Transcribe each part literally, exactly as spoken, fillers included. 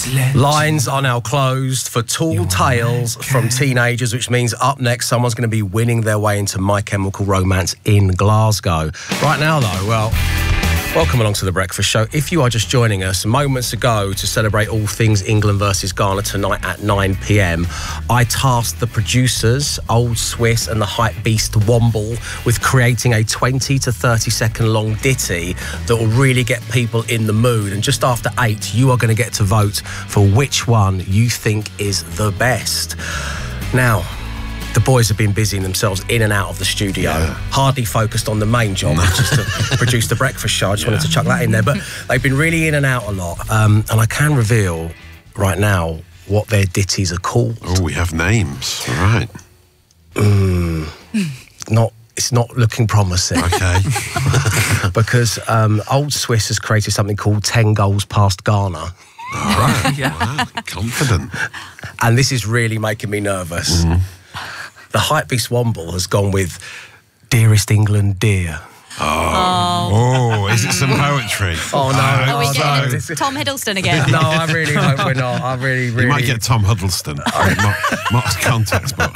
Lines are now closed for Tall Tales from teenagers, which means up next someone's going to be winning their way into My Chemical Romance in Glasgow. Right now, though, well, welcome along to The Breakfast Show. If you are just joining us, moments ago, to celebrate all things England versus Ghana tonight at nine p m, I tasked the producers, Old Swiss and the hype beast Womble, with creating a twenty to thirty second long ditty that will really get people in the mood. And just after eight, you are going to get to vote for which one you think is the best. Now, the boys have been busying themselves in and out of the studio, yeah. hardly focused on the main job, which is to produce The Breakfast Show. I just yeah. wanted to chuck that in there. But they've been really in and out a lot. Um, and I can reveal right now what their ditties are called. Oh, we have names. All right. Mm, not, it's not looking promising. Okay. Because um, Old Swiss has created something called ten goals past Ghana. All right. yeah. Wow, confident. And this is really making me nervous. Mm-hmm. The hypebeast Womble has gone with Dearest England, Dear. Oh, oh, is it some poetry? Oh, no. Are we oh, getting no. Tom Hiddleston again? No, I really hope we're not. I really, really... You might get Tom Huddleston. Mark, Mark's contact book.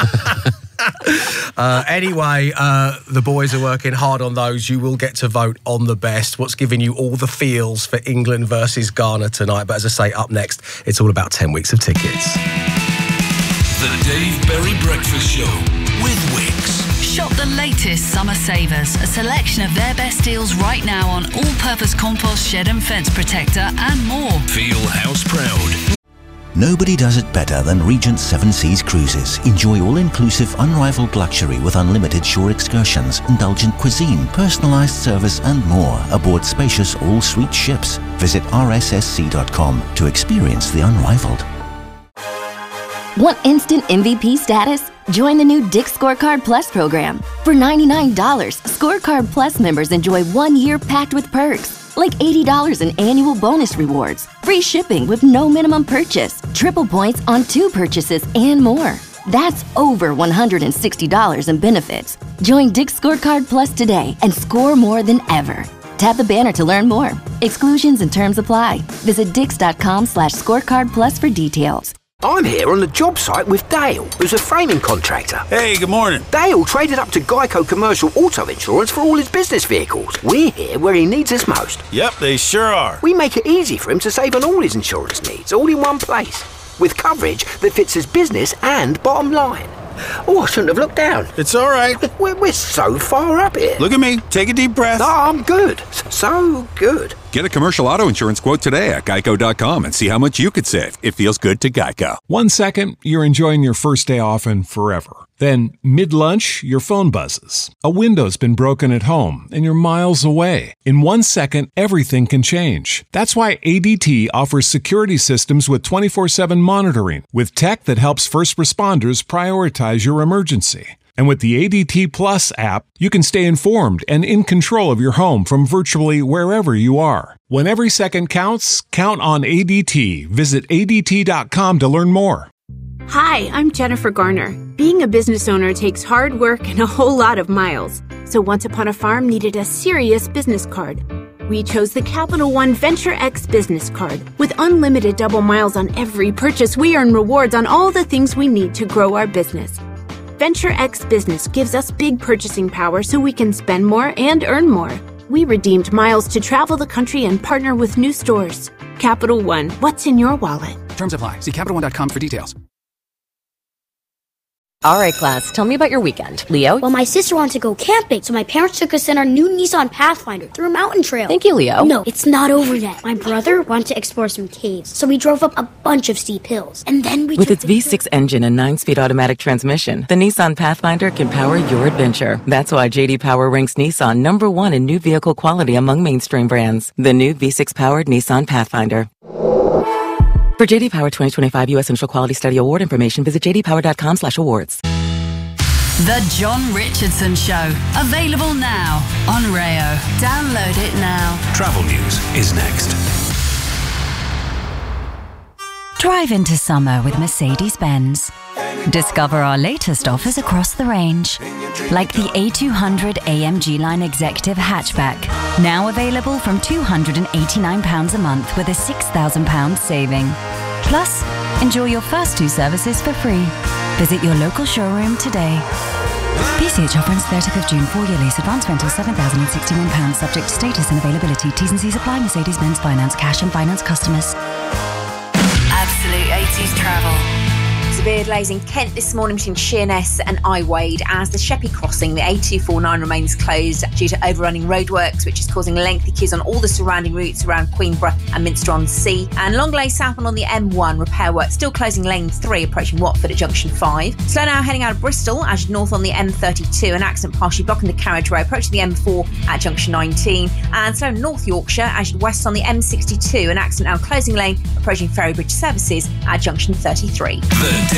uh, anyway, uh, the boys are working hard on those. You will get to vote on the best. What's giving you all the feels for England versus Ghana tonight? But as I say, up next, it's all about ten weeks of tickets. The Dave Berry Breakfast Show with Wickes. Shop the latest summer savers, a selection of their best deals right now on all-purpose compost, shed and fence protector and more. Feel house proud. Nobody does it better than Regent Seven Seas Cruises. Enjoy all-inclusive, unrivaled luxury with unlimited shore excursions, indulgent cuisine, personalised service and more aboard spacious all-suite ships. Visit r s s c dot com to experience the unrivaled. Want instant M V P status? Join the new Dick's Scorecard Plus program. For ninety-nine dollars, Scorecard Plus members enjoy one year packed with perks, like eighty dollars in annual bonus rewards, free shipping with no minimum purchase, triple points on two purchases, and more. That's over one hundred sixty dollars in benefits. Join Dick's Scorecard Plus today and score more than ever. Tap the banner to learn more. Exclusions and terms apply. Visit dix.com slash scorecard plus for details. I'm here on the job site with Dale, who's a framing contractor. Hey, good morning. Dale traded up to Geico Commercial Auto Insurance for all his business vehicles. We're here where he needs us most. Yep, they sure are. We make it easy for him to save on all his insurance needs, all in one place, with coverage that fits his business and bottom line. Oh, I shouldn't have looked down. It's all right. We're, we're so far up here. Look at me. Take a deep breath. No, I'm good. So good. Get a commercial auto insurance quote today at geico dot com and see how much you could save. It feels good to Geico. One second, you're enjoying your first day off and forever. Then, mid-lunch, your phone buzzes. A window's been broken at home, and you're miles away. In one second, everything can change. That's why A D T offers security systems with twenty-four seven monitoring, with tech that helps first responders prioritize your emergency. And with the A D T Plus app, you can stay informed and in control of your home from virtually wherever you are. When every second counts, count on A D T. Visit A D T dot com to learn more. Hi, I'm Jennifer Garner. Being a business owner takes hard work and a whole lot of miles. So Once Upon a Farm needed a serious business card. We chose the Capital One Venture X business card. With unlimited double miles on every purchase, we earn rewards on all the things we need to grow our business. Venture X Business gives us big purchasing power so we can spend more and earn more. We redeemed miles to travel the country and partner with new stores. Capital One, what's in your wallet? Terms apply. See Capital One dot com for details. All right, class, tell me about your weekend. Leo? Well, my sister wanted to go camping, so my parents took us in our new Nissan Pathfinder through a mountain trail. Thank you, Leo. No, it's not over yet. My brother wanted to explore some caves, so we drove up a bunch of steep hills. And then we With its V six engine and nine-speed automatic transmission, the Nissan Pathfinder can power your adventure. That's why J D Power ranks Nissan number one in new vehicle quality among mainstream brands. The new V six-powered Nissan Pathfinder. For J D Power twenty twenty-five U S Central Quality Study Award information, visit j d power dot com slash awards. The John Richardson Show. Available now on Rayo. Download it now. Travel news is next. Drive into summer with Mercedes-Benz. Discover our latest offers across the range. like the A two hundred A M G Line Executive Hatchback, now available from two hundred eighty-nine pounds a month with a six thousand pounds saving. Plus, enjoy your first two services for free. Visit your local showroom today. P C H offer ends thirtieth of June. Four-year lease. Advance rental seven thousand sixty-one pounds. Subject to status and availability. T's and C's apply. Mercedes-Benz Finance. Cash and finance customers. Absolute eighties travel. Severe delays in Kent this morning between Sheerness and Iwade as the Sheppey crossing, the A two forty-nine, remains closed due to overrunning roadworks, which is causing lengthy queues on all the surrounding routes around Queenborough and Minster-on-Sea. And long delay southbound on the M one, repair work still closing lane three approaching Watford at junction five. Slow now heading out of Bristol as north on the M thirty-two, an accident partially blocking the carriage road approaching the M four at junction nineteen. And slow North Yorkshire as west on the M sixty-two, an accident now closing lane approaching Ferrybridge services at junction thirty-three. The